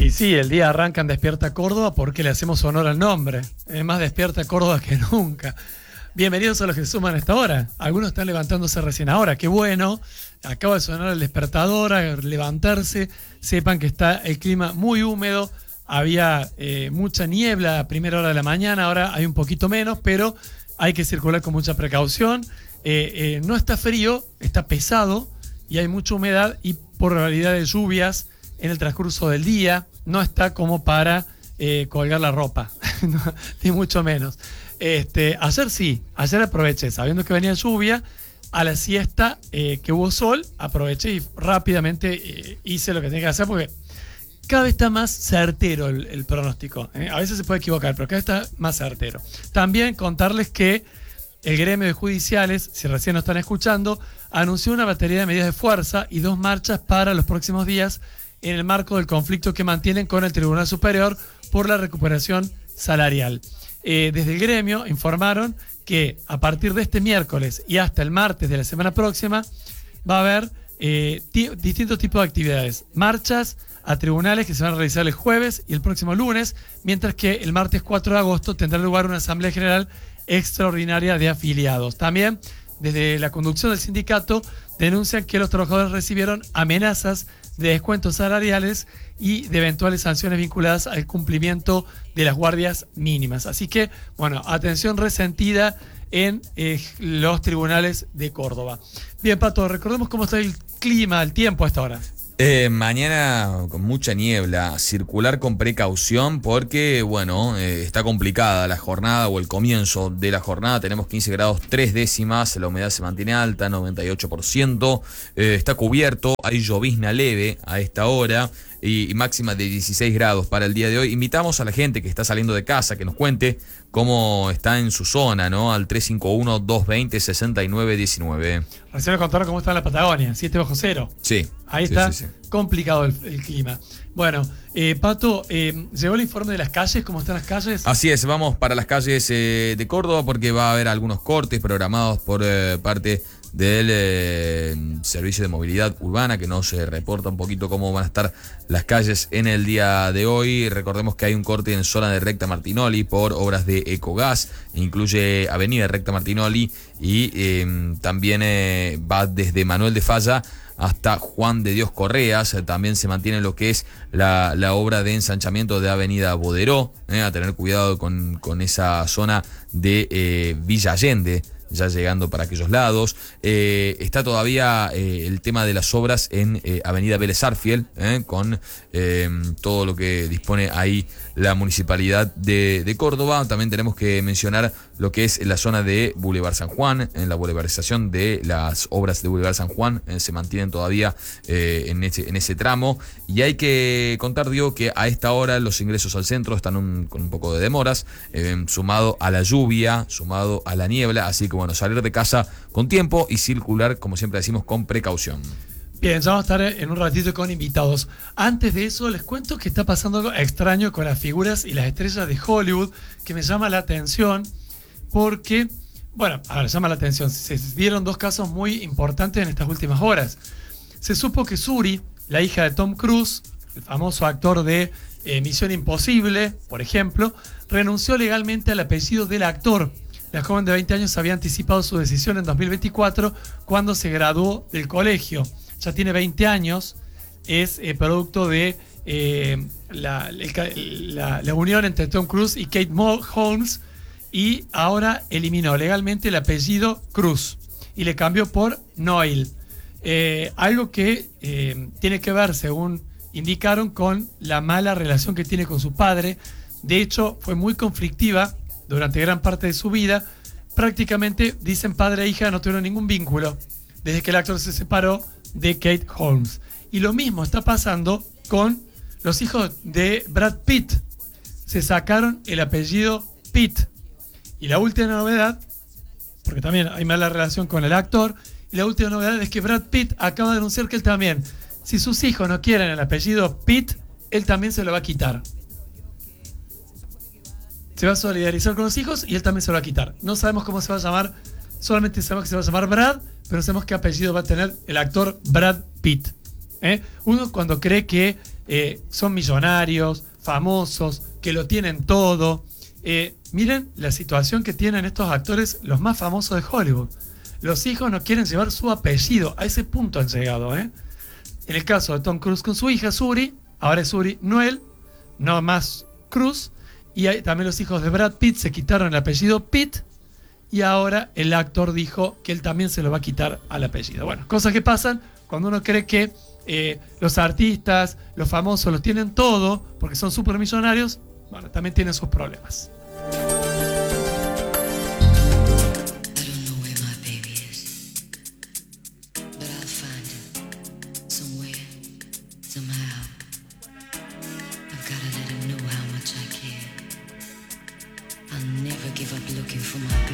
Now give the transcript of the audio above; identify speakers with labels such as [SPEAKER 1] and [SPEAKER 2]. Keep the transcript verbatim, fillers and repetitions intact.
[SPEAKER 1] Y sí, el día arranca en Despierta Córdoba porque le hacemos honor al nombre. Es más Despierta Córdoba que nunca. Bienvenidos a los que suman a esta hora. Algunos están levantándose recién ahora. Qué bueno. Acaba de sonar el despertador, a levantarse. Sepan que está el clima muy húmedo. Había eh, mucha niebla a primera hora de la mañana. Ahora hay un poquito menos, pero hay que circular con mucha precaución. Eh, eh, no está frío, está pesado y hay mucha humedad y probabilidad de lluvias en el transcurso del día. No está como para eh, colgar la ropa, ni mucho menos. Este, ayer sí, ayer aproveché, sabiendo que venía lluvia, a la siesta eh, que hubo sol, aproveché y rápidamente eh, hice lo que tenía que hacer porque cada vez está más certero el, el pronóstico. ¿eh? A veces se puede equivocar, pero cada vez está más certero. También contarles que el gremio de judiciales, si recién nos están escuchando, anunció una batería de medidas de fuerza y dos marchas para los próximos días en el marco del conflicto que mantienen con el Tribunal Superior por la recuperación salarial. Eh, desde el gremio informaron que a partir de este miércoles y hasta el martes de la semana próxima va a haber eh, distintos tipos de actividades. Marchas a tribunales que se van a realizar el jueves y el próximo lunes, mientras que el martes cuatro de agosto tendrá lugar una asamblea general extraordinaria de afiliados. También, desde la conducción del sindicato, denuncian que los trabajadores recibieron amenazas de descuentos salariales y de eventuales sanciones vinculadas al cumplimiento de las guardias mínimas. Así que, bueno, atención resentida en eh, los tribunales de Córdoba. Bien, Pato, recordemos cómo está el clima, el tiempo a esta hora.
[SPEAKER 2] Eh, mañana con mucha niebla, circular con precaución porque, bueno, eh, está complicada la jornada o el comienzo de la jornada. Tenemos quince grados tres décimas, la humedad se mantiene alta, noventa y ocho por ciento, eh, está cubierto, hay llovizna leve a esta hora y, y máxima de dieciséis grados para el día de hoy. Invitamos a la gente que está saliendo de casa que nos cuente cómo está en su zona, ¿no? Al tres cinco uno, dos veinte, sesenta y nueve diecinueve.
[SPEAKER 1] Recién me contaron cómo está en la Patagonia, siete bajo cero.
[SPEAKER 2] Sí.
[SPEAKER 1] Ahí
[SPEAKER 2] sí,
[SPEAKER 1] está
[SPEAKER 2] sí, sí.
[SPEAKER 1] complicado el, el clima. Bueno, eh, Pato, eh, ¿llegó el informe de las calles? ¿Cómo están las calles?
[SPEAKER 2] Así es, vamos para las calles eh, de Córdoba porque va a haber algunos cortes programados por eh, parte del eh, Servicio de Movilidad Urbana, que nos eh, reporta un poquito cómo van a estar las calles en el día de hoy. Recordemos que hay un corte en zona de Recta Martinoli por obras de Ecogas, incluye Avenida Recta Martinoli y eh, también eh, va desde Manuel de Falla hasta Juan de Dios Correas. También se mantiene lo que es la, la obra de ensanchamiento de Avenida Boderó, eh, a tener cuidado con, con esa zona de eh, Villa Allende, ya llegando para aquellos lados. Eh, está todavía eh, el tema de las obras en eh, Avenida Vélez Arfiel, eh, con eh, todo lo que dispone ahí la Municipalidad de, de Córdoba. También tenemos que mencionar lo que es la zona de Boulevard San Juan, en la boulevarización de las obras de Boulevard San Juan, eh, se mantienen todavía eh, en, ese, en ese tramo. Y hay que contar, digo, que a esta hora los ingresos al centro están un, con un poco de demoras, eh, sumado a la lluvia, sumado a la niebla, así que bueno, salir de casa con tiempo y circular, como siempre decimos, con precaución.
[SPEAKER 1] Bien, ya vamos a estar en un ratito con invitados. Antes de eso, les cuento que está pasando algo extraño con las figuras y las estrellas de Hollywood, que me llama la atención, porque, bueno, a ver, llama la atención, se dieron dos casos muy importantes en estas últimas horas. Se supo que Shuri, la hija de Tom Cruise, el famoso actor de eh, Misión Imposible, por ejemplo, renunció legalmente al apellido del actor. La joven de veinte años había anticipado su decisión en dos mil veinticuatro cuando se graduó del colegio. Ya tiene veinte años, es eh, producto de eh, la, la, la unión entre Tom Cruise y Kate Holmes, y ahora eliminó legalmente el apellido Cruz y le cambió por Noel. Eh, algo que eh, tiene que ver, según indicaron, con la mala relación que tiene con su padre. De hecho, fue muy conflictiva durante gran parte de su vida. Prácticamente, dicen, padre e hija no tuvieron ningún vínculo desde que el actor se separó de Kate Holmes. Y lo mismo está pasando con los hijos de Brad Pitt. Se sacaron el apellido Pitt. Y la última novedad, porque también hay mala relación con el actor, y la última novedad es que Brad Pitt acaba de anunciar que él también, si sus hijos no quieren el apellido Pitt, él también se lo va a quitar. Se va a solidarizar con los hijos y él también se lo va a quitar. No sabemos cómo se va a llamar, solamente sabemos que se va a llamar Brad, pero sabemos qué apellido va a tener el actor Brad Pitt. ¿Eh? Uno, cuando cree que eh, son millonarios, famosos, que lo tienen todo. Eh, miren la situación que tienen estos actores, los más famosos de Hollywood. Los hijos no quieren llevar su apellido. A ese punto han llegado, ¿eh? En el caso de Tom Cruise con su hija Suri, ahora es Suri Noel, no más Cruz. Y hay, también los hijos de Brad Pitt se quitaron el apellido Pitt. Y ahora el actor dijo que él también se lo va a quitar al apellido. Bueno, cosas que pasan cuando uno cree que eh, los artistas, los famosos, los tienen todo porque son súper millonarios. Bueno, también tienen sus problemas.
[SPEAKER 3] I'll never give up looking for my baby.